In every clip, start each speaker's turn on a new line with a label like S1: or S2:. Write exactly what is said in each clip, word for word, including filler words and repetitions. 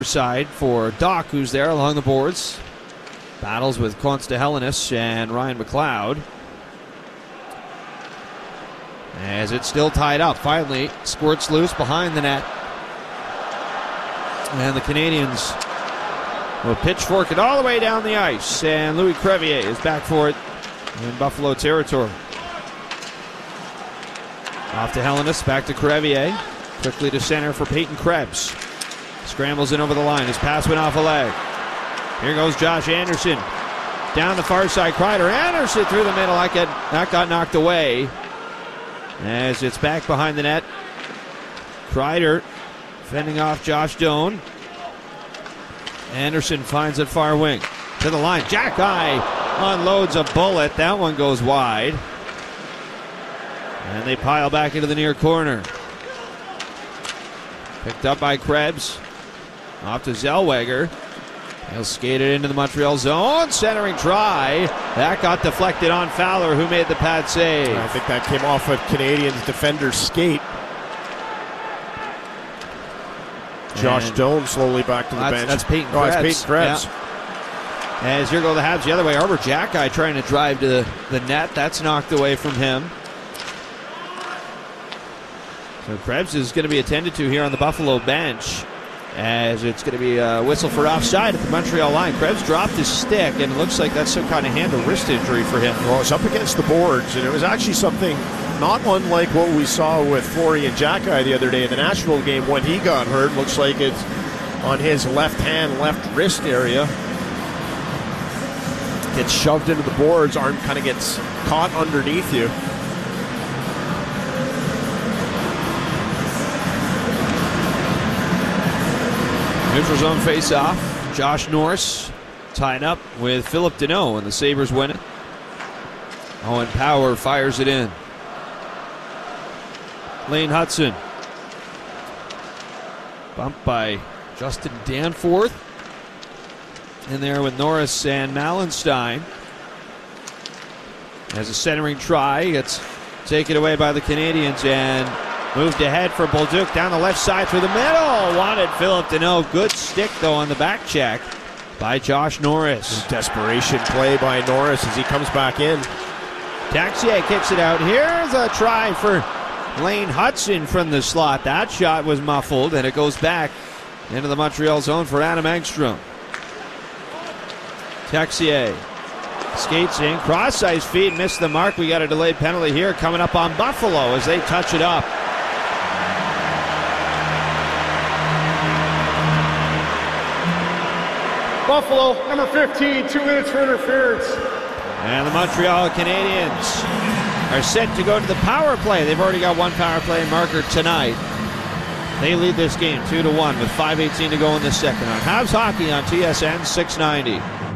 S1: side for Doc, who's there along the boards. Battles with Consta Helenius and Ryan McLeod. As it's still tied up, finally squirts loose behind the net. And the Canadians will pitchfork it all the way down the ice. And Louis Crevier is back for it in Buffalo territory. Off to Helenius, back to Crevier. Quickly to center for Peyton Krebs. Scrambles in over the line. His pass went off a leg. Here goes Josh Anderson. Down the far side. Kreider. Anderson through the middle. That got, that got knocked away. As it's back behind the net. Kreider fending off Josh Doan. Anderson finds it far wing. To the line. Jack-Eye unloads a bullet. That one goes wide. And they pile back into the near corner. Picked up by Krebs. Off to Zellweger. He'll skate it into the Montreal zone. Centering try. That got deflected on Fowler, who made the pad save.
S2: I think that came off of Canadians' defender's skate. Josh
S1: And
S2: Doan slowly back to the
S1: that's,
S2: bench.
S1: That's Peyton
S2: oh,
S1: Krebs.
S2: It's Peyton Krebs.
S1: Yeah. As here go the Habs the other way. Arbor Jack-Eye trying to drive to the, the net. That's knocked away from him. So Krebs is going to be attended to here on the Buffalo bench, as it's going to be a whistle for offside at the Montreal line. Krebs dropped his stick, and it looks like that's some kind of hand or wrist injury for him.
S2: Well, it's up against the boards, and it was actually something not unlike what we saw with Florian Jack-Eye the other day in the Nashville game when he got hurt. Looks like it's on his left hand, left wrist area. Gets shoved into the boards, arm kind of gets caught underneath you.
S1: Neutral zone face-off. Josh Norris tied up with Philip Deneau, and the Sabres win it. Owen Power fires it in. Lane Hudson. Bumped by Justin Danforth. In there with Norris and Malenstein. As a centering try, it's taken away by the Canadians and moved ahead for Bolduc down the left side through the middle. Wanted Philip Deneau. Good stick, though, on the back check by Josh Norris.
S2: Desperation play by Norris as he comes back in.
S1: Taxier kicks it out. Here's a try for Lane Hudson from the slot. That shot was muffled, and it goes back into the Montreal zone for Adam Engstrom. Texier skates in, cross-sized feet, missed the mark. We got a delayed penalty here coming up on Buffalo as they touch it up.
S3: Buffalo, number fifteen, two minutes for interference.
S1: And the Montreal Canadiens are set to go to the power play. They've already got one power play marker tonight. They lead this game two to one with five eighteen to go in the second. On Habs Hockey on T S N six ninety.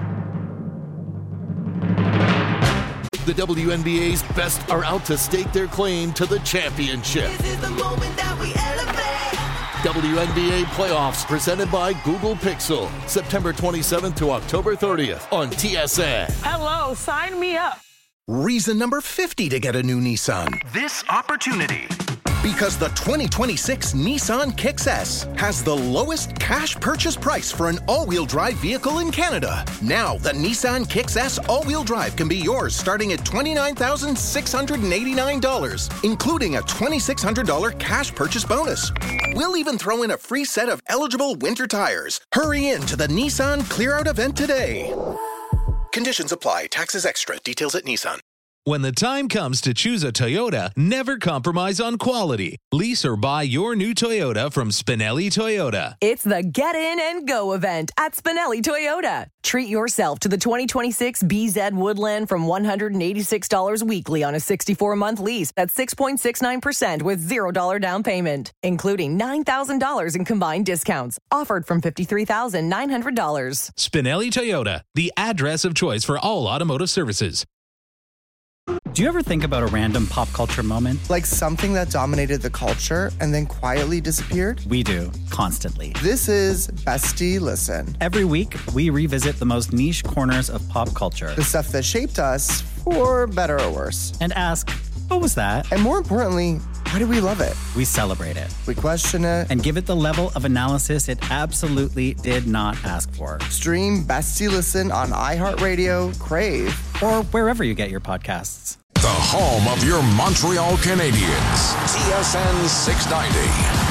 S4: The W N B A's best are out to stake their claim to the championship.
S5: This is the moment that we elevate.
S4: W N B A playoffs presented by Google Pixel. September twenty-seventh to October thirtieth on T S N.
S6: Hello, sign me up.
S7: Reason number fifty to get a new Nissan.
S8: This opportunity.
S7: Because the twenty twenty-six Nissan Kicks S has the lowest cash purchase price for an all-wheel drive vehicle in Canada. Now, the Nissan Kicks S all-wheel drive can be yours starting at twenty-nine thousand six hundred eighty-nine dollars, including a twenty-six hundred dollars cash purchase bonus. We'll even throw in a free set of eligible winter tires. Hurry in to the Nissan Clear Out event today. Conditions apply. Taxes extra. Details at Nissan.
S9: When the time comes to choose a Toyota, never compromise on quality. Lease or buy your new Toyota from Spinelli Toyota.
S10: It's the Get In and Go event at Spinelli Toyota. Treat yourself to the twenty twenty-six B Z Woodland from one hundred eighty-six dollars weekly on a sixty-four month lease at six point six nine percent with zero dollars down payment, including nine thousand dollars in combined discounts. Offered from fifty-three thousand nine hundred dollars.
S9: Spinelli Toyota, the address of choice for all automotive services.
S11: Do you ever think about a random pop culture moment?
S12: Like something that dominated the culture and then quietly disappeared?
S11: We do, constantly.
S12: This is Bestie Listen.
S11: Every week, we revisit the most niche corners of pop culture.
S12: The stuff that shaped us, for better or worse.
S11: And ask, what was that?
S12: And more importantly, Why do we love it?
S11: We celebrate it.
S12: We question it.
S11: And give it the level of analysis it absolutely did not ask for.
S12: Stream Bestie Listen on iHeartRadio, Crave,
S11: or wherever you get your podcasts.
S8: The home of your Montreal Canadiens. T S N six ninety.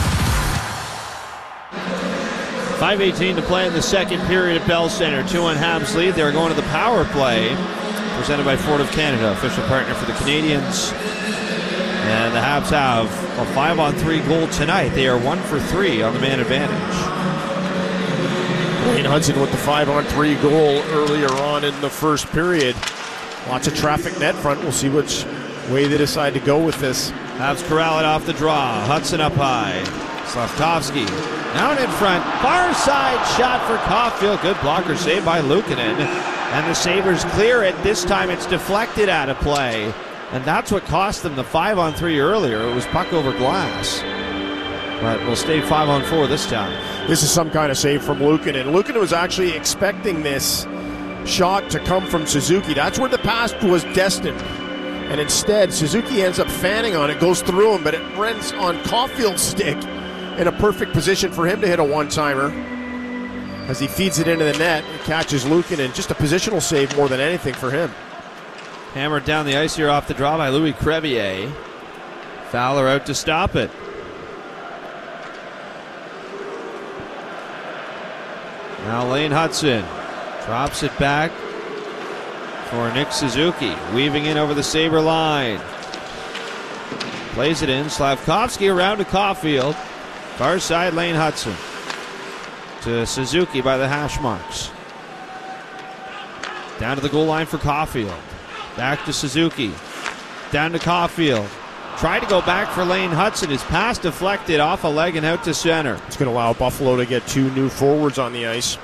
S1: five eighteen to play in the second period at Bell Center. two one Habs lead. They're going to the power play. Presented by Ford of Canada, official partner for the Canadiens. And the Habs have a five on three goal tonight. They are one for three on the man advantage.
S2: Lane Hudson with the five on three goal earlier on in the first period. Lots of traffic net front. We'll see which way they decide to go with this.
S1: Habs corral it off the draw. Hudson up high. Slavkovsky down in front. Far side shot for Caulfield. Good blocker save by Luukkonen. And the Sabres clear it. This time it's deflected out of play. And that's what cost them the five on three earlier. It was puck over glass. But we'll stay five on four this time.
S2: This is some kind of save from Luukkonen. Luukkonen was actually expecting this shot to come from Suzuki. That's where the pass was destined. And instead, Suzuki ends up fanning on it, goes through him, but it runs on Caulfield's stick in a perfect position for him to hit a one-timer. As he feeds it into the net, it catches Luukkonen. Just a positional save more than anything for him.
S1: Hammered down the ice here off the draw by Louis Crevier. Fowler out to stop it. Now Lane Hudson drops it back for Nick Suzuki. Weaving in over the Sabre line. Plays it in. Slavkovsky around to Caulfield. Far side, Lane Hudson. To Suzuki by the hash marks. Down to the goal line for Caulfield. Back to Suzuki. Down to Caulfield. Tried to go back for Lane Hudson. His pass deflected off a leg and out to center.
S2: It's going to allow Buffalo to get two new forwards on the ice.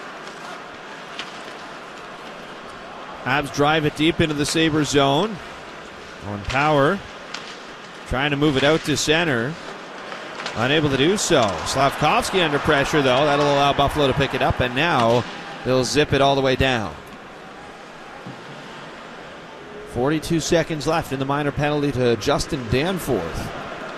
S1: Habs drive it deep into the Sabres zone. On power. Trying to move it out to center. Unable to do so. Slavkovsky under pressure, though. That'll allow Buffalo to pick it up, and now they'll zip it all the way down. forty-two seconds left in the minor penalty to Justin Danforth.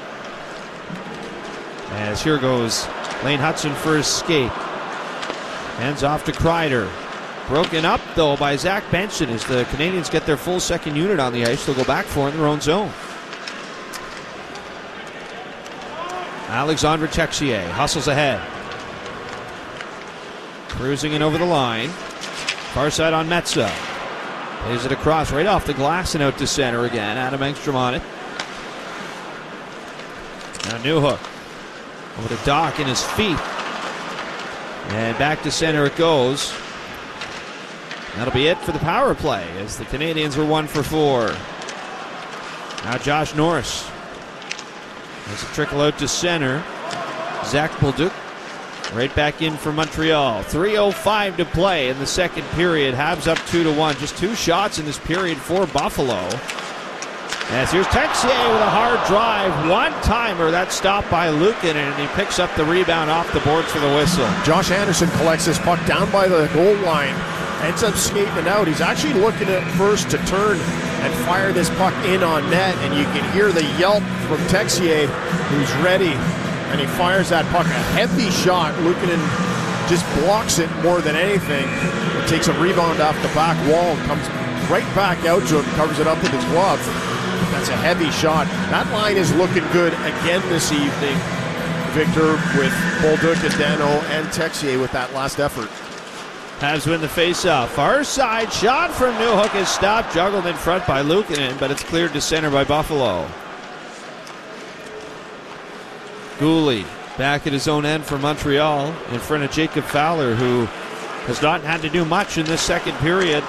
S1: As here goes Lane Hudson for his skate. Hands off to Kreider. Broken up, though, by Zach Benson as the Canadiens get their full second unit on the ice. They'll go back for in their own zone. Alexandre Texier hustles ahead. Cruising in over the line. Far side on Metsa. Plays it across right off the glass and out to center again. Adam Engstrom on it. Now Newhook. Over to Doc in his feet. And back to center it goes. That'll be it for the power play as the Canadiens were one for four. Now Josh Norris. There's a trickle out to center. Zach Bolduc right back in for Montreal. three oh five to play in the second period. Habs up two to one. Just two shots in this period for Buffalo. As here's Texier with a hard drive. One-timer. That's stopped by Luukkonen, and he picks up the rebound off the boards for the whistle.
S2: Josh Anderson collects this puck down by the goal line. Ends up skating out. He's actually looking at first to turn and fire this puck in on net, and you can hear the yelp from Texier, who's ready, and he fires that puck. A heavy shot. Luukkonen just blocks it more than anything. It takes a rebound off the back wall and comes right back out to him, covers it up with his glove. That's a heavy shot. That line is looking good again this evening, Victor, with Bolduc and Dano and Texier with that last effort.
S1: Habs win the face-off. Far side shot from Newhook is stopped, juggled in front by Luukkonen, but it's cleared to center by Buffalo. Gooley back at his own end for Montreal in front of Jacob Fowler, who has not had to do much in this second period.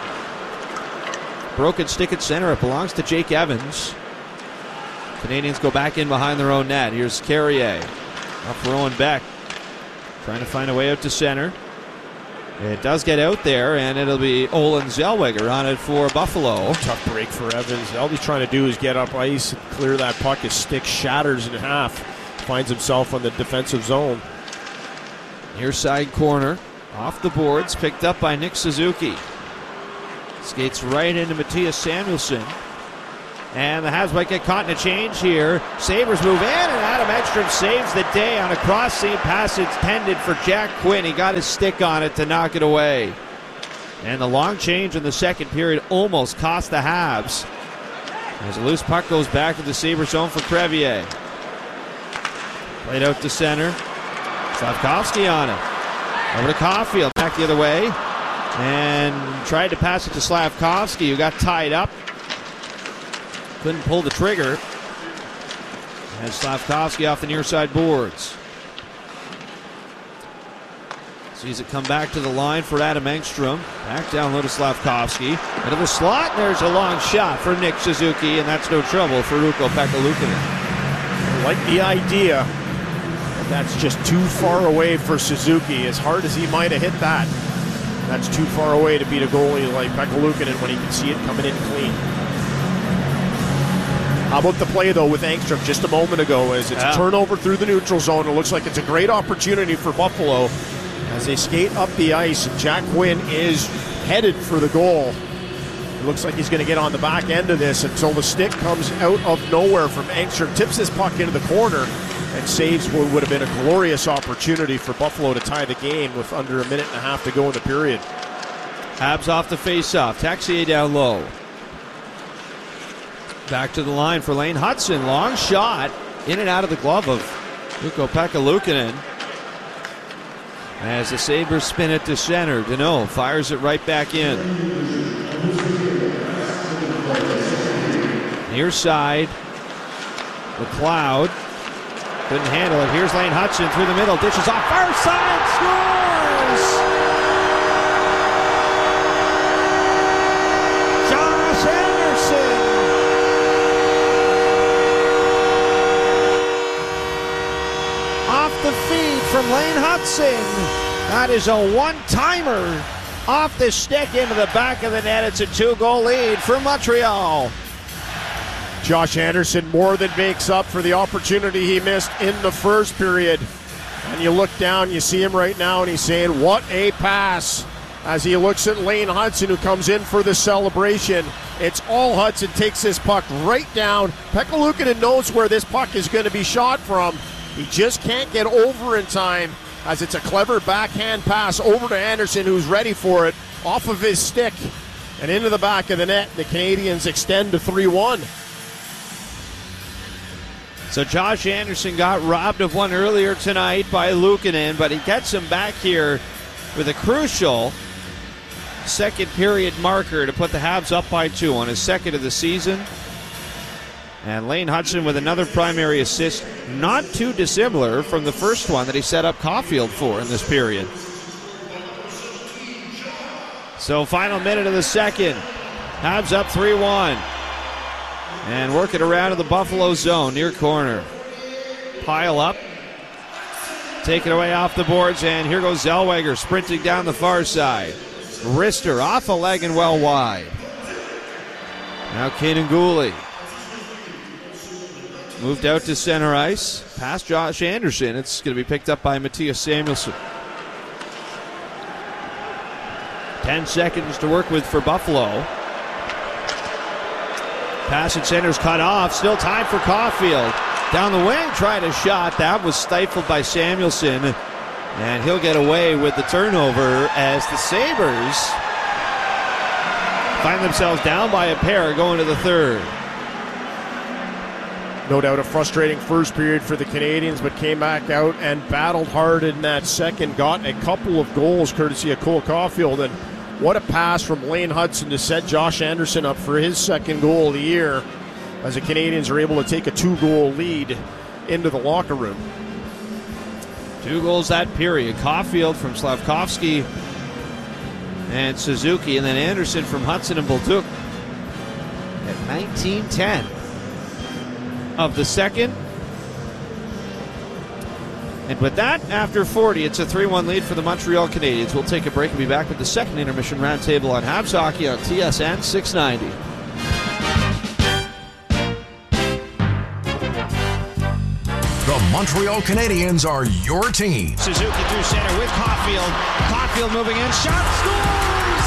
S1: Broken stick at center. It belongs to Jake Evans. Canadiens go back in behind their own net. Here's Carrier. Up for Owen Beck. Trying to find a way out to center. It does get out there, and it'll be Olin Zellweger on it for Buffalo.
S2: Tough break for Evans. All he's trying to do is get up ice and clear that puck. His stick shatters in half. Finds himself on the defensive zone.
S1: Near side corner. Off the boards. Picked up by Nick Suzuki. Skates right into Matthias Samuelsson. And the Habs might get caught in a change here. Sabres move in, and Adam Ekstrom saves the day on a cross-seam pass intended for Jack Quinn. He got his stick on it to knock it away. And the long change in the second period almost cost the Habs, as a loose puck goes back to the Sabres zone for Crevier. Played out to center. Slavkovsky on it. Over to Caulfield. Back the other way. And tried to pass it to Slavkovsky, who got tied up. Couldn't pull the trigger. And Slavkovsky off the near side boards. Sees it come back to the line for Adam Engstrom. Back down low to Slavkovsky. Into the slot. There's a long shot for Nick Suzuki, and that's no trouble for Ukko-Pekka Luukkonen.
S2: I like the idea, but that's just too far away for Suzuki. As hard as he might have hit that, that's too far away to beat a goalie like Pekka Luukkonen when he can see it coming in clean. How about the play, though, with Engstrom just a moment ago, as it's yeah. a turnover through the neutral zone. It looks like it's a great opportunity for Buffalo as they skate up the ice. Jack Quinn is headed for the goal. It looks like he's going to get on the back end of this until the stick comes out of nowhere from Engstrom, tips his puck into the corner, and saves what would have been a glorious opportunity for Buffalo to tie the game with under a minute and a half to go in the period.
S1: Habs off the face-off. Texier down low. Back to the line for Lane Hudson. Long shot in and out of the glove of Ukko-Pekka Luukkonen. As the Sabres spin it to center. Danault fires it right back in. Near side. McLeod couldn't handle it. Here's Lane Hudson through the middle. Dishes off far side. Scores! Josh Anderson. Off the feed from Lane Hudson. That is a one-timer off the stick into the back of the net. It's a two-goal lead for Montreal.
S2: Josh Anderson more than makes up for the opportunity he missed in the first period. And you look down, you see him right now, and he's saying, what a pass. As he looks at Lane Hudson, who comes in for the celebration. It's all Hudson, takes this puck right down. Pekka Luukkonen knows where this puck is going to be shot from. He just can't get over in time, as it's a clever backhand pass over to Anderson, who's ready for it, off of his stick and into the back of the net. The Canadians extend to three one.
S1: So Josh Anderson got robbed of one earlier tonight by Luukkonen, but he gets him back here with a crucial second period marker to put the Habs up by two on his second of the season. And Lane Hudson with another primary assist, not too dissimilar from the first one that he set up Caulfield for in this period. So final minute of the second. Habs up three one. And work it around to the Buffalo zone, near corner. Pile up. Take it away off the boards, and here goes Zellweger sprinting down the far side. Rister off a leg and well wide. Now Kaden Gooley. Moved out to center ice. Past Josh Anderson. It's going to be picked up by Matthias Samuelsson. Ten seconds to work with for Buffalo. Pass at center's cut off. Still time for Caulfield. Down the wing, tried a shot. That was stifled by Samuelsson. And he'll get away with the turnover as the Sabres find themselves down by a pair going to the third.
S2: No doubt a frustrating first period for the Canadians, but came back out and battled hard in that second. Got a couple of goals courtesy of Cole Caulfield, and what a pass from Lane Hudson to set Josh Anderson up for his second goal of the year, as the Canadians are able to take a two-goal lead into the locker room.
S1: Two goals that period. Caulfield from Slavkovsky and Suzuki, and then Anderson from Hudson and Bolduc at nineteen ten of the second. And with that, after forty, it's a three one lead for the Montreal Canadiens. We'll take a break and be back with the second intermission roundtable on Habs Hockey on T S N six ninety.
S8: The Montreal Canadiens are your team.
S1: Suzuki through center with Caulfield. Caulfield moving in. Shot, scores!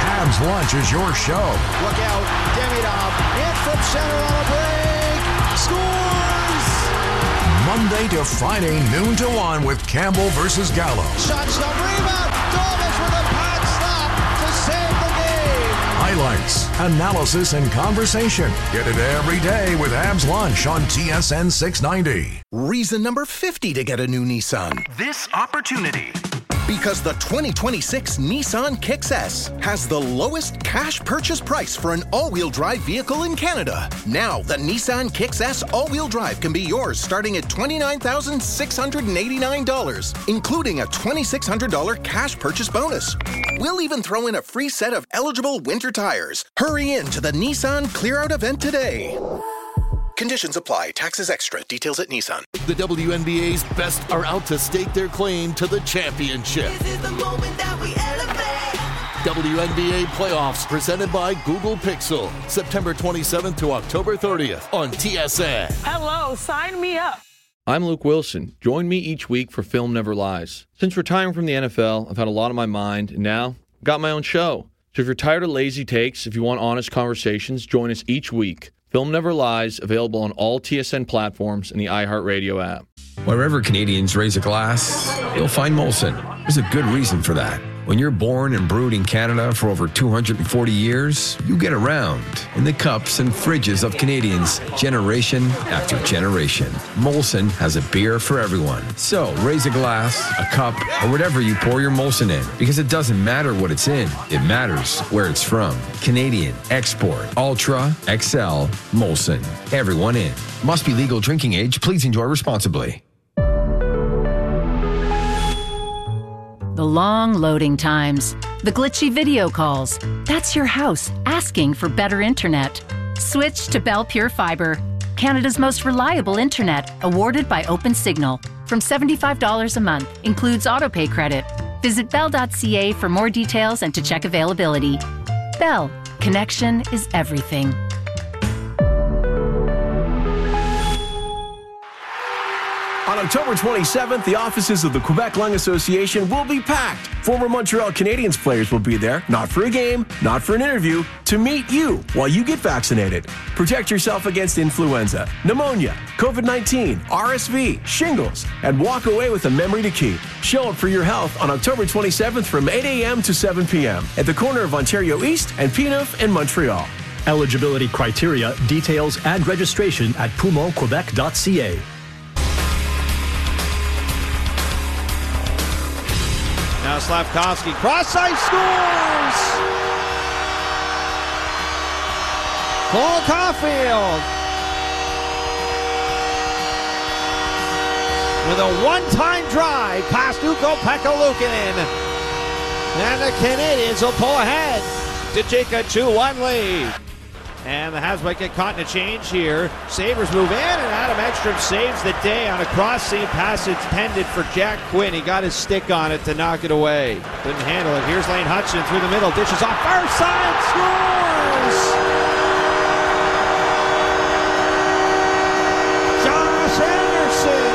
S8: Habs Lunch is your show.
S2: Look out, Demidov in from center on a break, scores!
S8: Monday to Friday, noon to one with Campbell versus Gallo.
S2: Shot stop, rebound, Domas with a pad stop to save the game.
S8: Highlights, analysis, and conversation. Get it every day with Habs Lunch on T S N six ninety.
S7: Reason number fifty to get a new Nissan.
S13: This opportunity.
S7: Because the twenty twenty-six Nissan Kicks S has the lowest cash purchase price for an all-wheel drive vehicle in Canada. Now, the Nissan Kicks S all-wheel drive can be yours starting at twenty-nine thousand six hundred eighty-nine dollars, including a two thousand six hundred dollars cash purchase bonus. We'll even throw in a free set of eligible winter tires. Hurry in to the Nissan Clear-Out event today. Conditions apply. Taxes extra. Details at Nissan.
S4: The W N B A's best are out to stake their claim to the championship.
S5: This is the moment that we elevate.
S4: W N B A playoffs presented by Google Pixel. September twenty-seventh to October thirtieth on T S N.
S6: Hello, sign me up.
S14: I'm Luke Wilson. Join me each week for Film Never Lies. Since retiring from the N F L, I've had a lot on my mind, and now I've got my own show. So if you're tired of lazy takes, if you want honest conversations, join us each week. Film Never Lies, available on all T S N platforms and the iHeartRadio app.
S15: Wherever Canadians raise a glass, you'll find Molson. There's a good reason for that. When you're born and brewed in Canada for over two hundred forty years, you get around in the cups and fridges of Canadians generation after generation. Molson has a beer for everyone. So raise a glass, a cup, or whatever you pour your Molson in, because it doesn't matter what it's in. It matters where it's from. Canadian, export, ultra, X L, Molson. Everyone in. Must be legal drinking age. Please enjoy responsibly.
S16: The long loading times, the glitchy video calls. That's your house asking for better internet. Switch to Bell Pure Fiber, Canada's most reliable internet, awarded by OpenSignal. From seventy-five dollars a month, includes autopay credit. Visit bell dot c a for more details and to check availability. Bell, connection is everything.
S17: On October twenty-seventh, the offices of the Quebec Lung Association will be packed. Former Montreal Canadiens players will be there, not for a game, not for an interview, to meet you while you get vaccinated. Protect yourself against influenza, pneumonia, COVID nineteen, R S V, shingles, and walk away with a memory to keep. Show up for your health on October twenty-seventh from eight a.m. to seven p.m. at the corner of Ontario East and P-Neuf in Montreal.
S18: Eligibility criteria, details, and registration at poumon quebec dot c a.
S1: Now Slafkovsky, cross-side scores! Cole Caulfield with a one-time drive past Ukko Pekka-Luukkonen. And the Canadians will pull ahead to take a two one lead. And the Habs might get caught in a change here. Sabres move in, and Adam Ekstrom saves the day on a cross-seam pass intended for Jack Quinn. He got his stick on it to knock it away. Couldn't handle it. Here's Lane Hutson through the middle. Dishes off far side. Scores! Josh Anderson!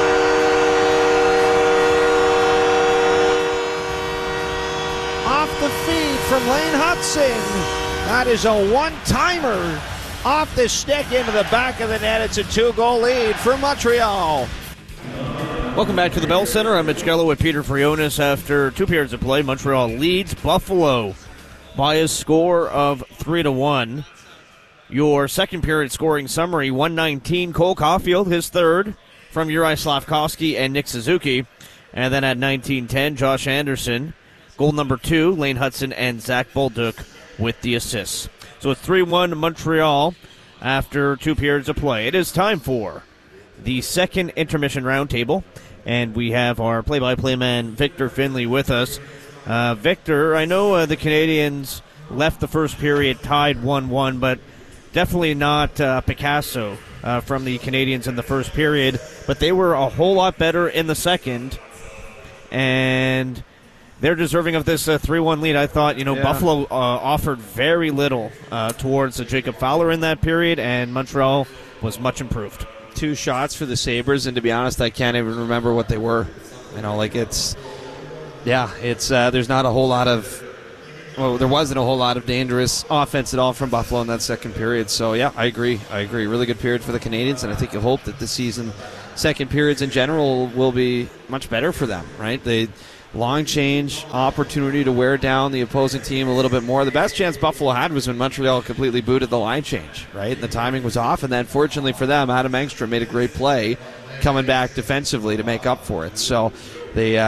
S1: Off the feed from Lane Hutson. That is a one-timer off the stick into the back of the net. It's a two-goal lead for Montreal.
S19: Welcome back to the Bell Center. I'm Mitch Gallo with Peter Frionis. After two periods of play, Montreal leads Buffalo by a score of three to one. Your second period scoring summary: one nineteen, Cole Caulfield, his third from Uri Slafkovsky and Nick Suzuki, and then at nineteen ten, Josh Anderson. Goal number two, Lane Hutson and Zach Bolduc with the assists. So it's three one Montreal after two periods of play. It is time for the second intermission roundtable, and we have our play-by-play man Victor Finley with us. Uh, Victor, I know uh, the Canadians left the first period tied one one, but definitely not uh, Picasso uh, from the Canadians in the first period, but they were a whole lot better in the second, and they're deserving of this uh, three one lead. I thought, you know, yeah. Buffalo uh, offered very little uh, towards uh, Jacob Fowler in that period, and Montreal was much improved.
S1: Two shots for the Sabres, and to be honest, I can't even remember what they were. You know, like it's, yeah, it's uh, there's not a whole lot of
S13: well, there wasn't a whole lot of dangerous offense at all from Buffalo in that second period. So, yeah, I agree. I agree. Really good period for the Canadians, and I think you hope that this season, second periods in general, will be much better for them, right? They long change, opportunity to wear down the opposing team a little bit more. The best chance Buffalo had was when Montreal completely booted the line change, right? And the timing was off, and then fortunately for them, Adam Engstrom made a great play coming back defensively to make up for it. So they uh,